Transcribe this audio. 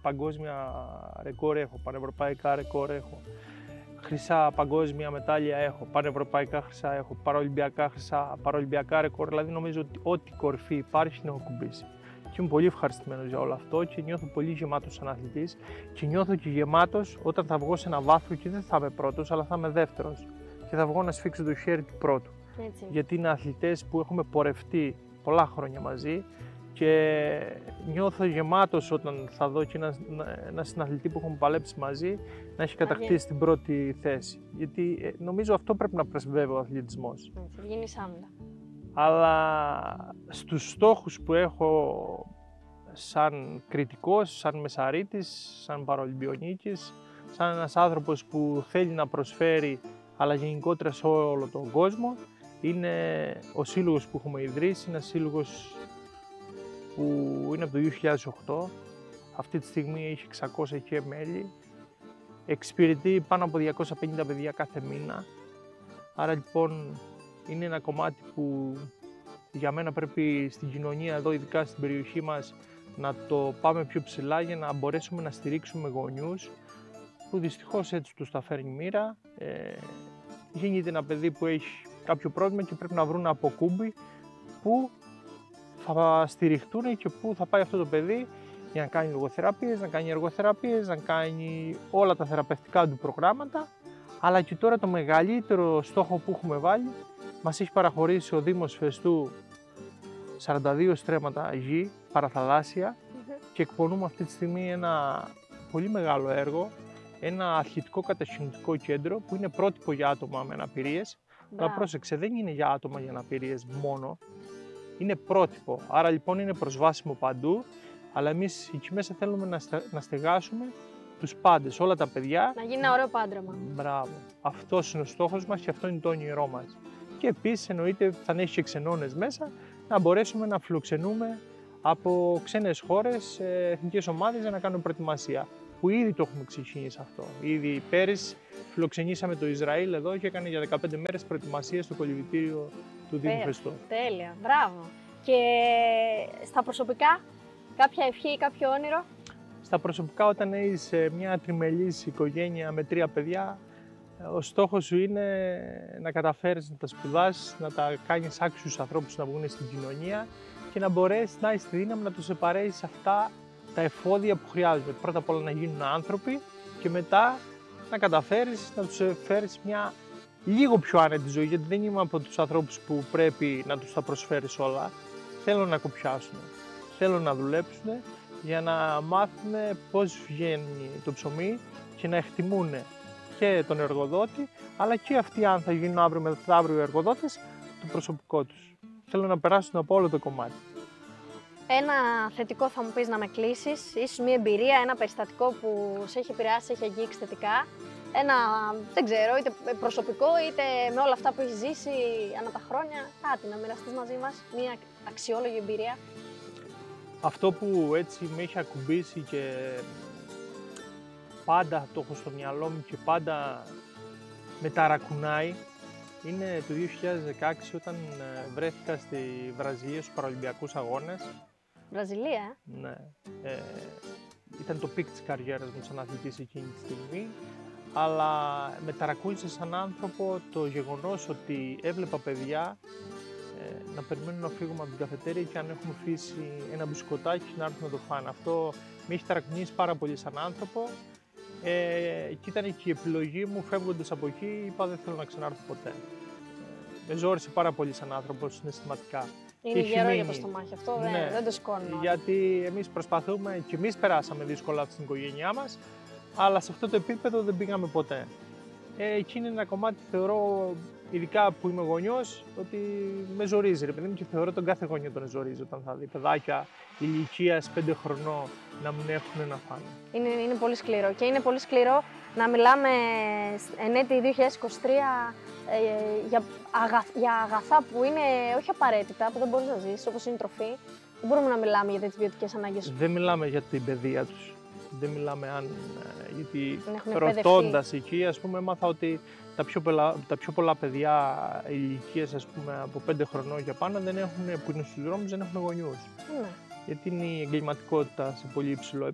παγκόσμια ρεκόρ έχω, πανευρωπαϊκά ρεκόρ έχω. Χρυσά παγκόσμια μετάλλια έχω, πανευρωπαϊκά χρυσά έχω, παραολυμπιακά χρυσά, παραολυμπιακά ρεκόρ. Δηλαδή νομίζω ότι ό,τι κορυφή υπάρχει την έχω κουμπίσει. Και είμαι πολύ ευχαριστημένος για όλο αυτό και νιώθω πολύ γεμάτος σαν αθλητής και νιώθω και γεμάτος όταν θα βγω σε ένα βάθρο και δεν θα είμαι πρώτος, αλλά θα είμαι δεύτερος. Και θα βγω να σφίξω το χέρι του πρώτου. Έτσι. Γιατί είναι αθλητές που έχουμε πορευτεί πολλά χρόνια μαζί και νιώθω γεμάτος όταν θα δω και ένα συναθλητή που έχουμε παλέψει μαζί να έχει κατακτήσει την πρώτη θέση. Γιατί νομίζω αυτό πρέπει να πρεσβεύει ο αθλητισμός. Έτσι, βγαίνεις άμυνα. Αλλά στους στόχους που έχω σαν κριτικός, σαν μεσαρίτης, σαν παραολυμπιονίκης, σαν ένας άνθρωπος που θέλει να προσφέρει, αλλά γενικότερα σε όλο τον κόσμο, είναι ο σύλλογος που έχουμε ιδρύσει, είναι ένας σύλλογος που είναι από το 2008. Αυτή τη στιγμή έχει 600 και μέλη, εξυπηρετεί πάνω από 250 παιδιά κάθε μήνα. Άρα λοιπόν είναι ένα κομμάτι που για μένα πρέπει στην κοινωνία εδώ, ειδικά στην περιοχή μας, να το πάμε πιο ψηλά για να μπορέσουμε να στηρίξουμε γονιούς που δυστυχώς έτσι τους τα φέρνει η μοίρα. Γίνεται ένα παιδί που έχει κάποιο πρόβλημα και πρέπει να βρουν ένα αποκούμπι που θα στηριχτούν και που θα πάει αυτό το παιδί για να κάνει λογοθεραπείες, να κάνει εργοθεραπείες, να κάνει όλα τα θεραπευτικά του προγράμματα. Αλλά και τώρα το μεγαλύτερο στόχο που έχουμε βάλει, μας έχει παραχωρήσει ο Δήμος Φεστού 42 στρέμματα γη, παραθαλάσσια, και εκπονούμε αυτή τη στιγμή ένα πολύ μεγάλο έργο, ένα αθλητικό κατασκηνωτικό κέντρο που είναι πρότυπο για άτομα με αναπηρίες. Αλλά πρόσεξε, δεν είναι για άτομα για αναπηρίες μόνο, είναι πρότυπο. Άρα λοιπόν είναι προσβάσιμο παντού, αλλά εμείς εκεί μέσα θέλουμε να στεγάσουμε τους πάντες, όλα τα παιδιά. Να γίνει ένα ωραίο πάντρεμα. Μπράβο. Αυτός είναι ο στόχος μας και αυτό είναι το όνειρό μας. Και επίσης εννοείται θα έχει και ξενώνες μέσα, να μπορέσουμε να φιλοξενούμε από ξένες χώρες, εθνικές ομάδες για να κάνουμε προετοιμασία. Που ήδη το έχουμε ξεκινήσει αυτό. Ήδη πέρυσι φιλοξενήσαμε το Ισραήλ εδώ και έκανε για 15 μέρες προετοιμασία στο κολυβητήριο του Δήμου Φεστού. Τέλεια, μπράβο. Και στα προσωπικά, κάποια ευχή ή κάποιο όνειρο? Στα προσωπικά, όταν έχεις μια τριμελής οικογένεια με 3 παιδιά, ο στόχος σου είναι να καταφέρεις να τα σπουδάσεις, να τα κάνεις άξιους ανθρώπους να βγουν στην κοινωνία και να μπορέσεις να έχεις τη δύναμη να τους επαρέσεις αυτά τα εφόδια που χρειάζονται. Πρώτα απ' όλα να γίνουν άνθρωποι και μετά να καταφέρεις να τους φέρεις μια λίγο πιο άνετη ζωή, γιατί δεν είμαι από τους ανθρώπους που πρέπει να τους τα προσφέρεις όλα. Θέλω να κοπιάσουν, θέλω να δουλέψουν για να μάθουν πώς βγαίνει το ψωμί και να εκτιμούν και τον εργοδότη, αλλά και αυτοί, αν θα γίνουν αύριο μεθαύριο εργοδότες, το προσωπικό τους. Θέλω να περάσουν από όλο το κομμάτι. Ένα θετικό θα μου πεις να με κλείσεις, ίσως μια εμπειρία, ένα περιστατικό που σε έχει επηρεάσει, σε έχει αγγίξει θετικά. Ένα, δεν ξέρω, είτε προσωπικό είτε με όλα αυτά που έχει ζήσει ανά τα χρόνια, κάτι να μοιραστείς μαζί μας, μια αξιόλογη εμπειρία. Αυτό που έτσι με έχει ακουμπήσει και πάντα το έχω στο μυαλό μου και πάντα με ταρακουνάει, είναι το 2016 όταν βρέθηκα στη Βραζιλία στους Παραολυμπιακούς Αγώνες. Βραζιλία, Ναι. Ήταν το πικ της καριέρας μου σαν αθλητής εκείνη τη στιγμή, αλλά με ταρακούνησε σαν άνθρωπο το γεγονός ότι έβλεπα παιδιά να περιμένουν να φύγουμε από την καφετέρια και αν έχουμε αφήσει ένα μπισκοτάκι να έρθουν να το φάνε. Αυτό με έχει ταρακουνήσει πάρα πολύ σαν άνθρωπο και ήταν και η επιλογή μου φεύγοντας από εκεί, είπα δεν θέλω να ξανάρθω ποτέ. Με ζόρισε πάρα πολύ σαν άνθρωπο συναισθηματικά. είναι γερό για το στομάχι αυτό, Ναι, δεν το σηκώνω. Γιατί εμείς προσπαθούμε και εμείς περάσαμε δύσκολα στην οικογένειά μας, αλλά σε αυτό το επίπεδο δεν πήγαμε ποτέ. Εκεί είναι ένα κομμάτι, θεωρώ, ειδικά που είμαι γονιός, ότι με ζορίζει, ρε παιδί μου, και θεωρώ τον κάθε γονιό τον ζορίζει όταν θα δει παιδάκια ηλικίας 5 χρονών να μην έχουν να φάνε. Είναι πολύ σκληρό και είναι πολύ σκληρό να μιλάμε εν έτη 2023 για αγαθά που είναι όχι απαραίτητα, που δεν μπορείς να ζήσεις, όπως είναι η τροφή. Δεν μπορούμε να μιλάμε για τις βιωτικές ανάγκες. Δεν μιλάμε για την παιδεία τους. Δεν μιλάμε γιατί έχουν ρωτώντας εκεί, ας πούμε, έμαθα ότι τα πιο πολλά παιδιά ηλικίας, ας πούμε, από 5 χρονών και πάνω που είναι στους δρόμους, δεν έχουν γονιούς. Ναι. Γιατί είναι η εγκληματικότητα σε πολύ υψηλό